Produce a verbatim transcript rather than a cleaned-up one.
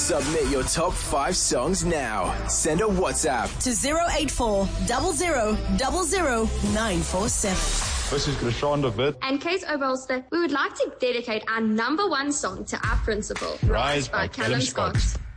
Submit your top five songs now. Send a WhatsApp to zero eight four zero zero zero zero nine four seven. This is Grishon David and Kate Oberholster. We would like to dedicate our number one song to our principal, Rise by Callum Scott.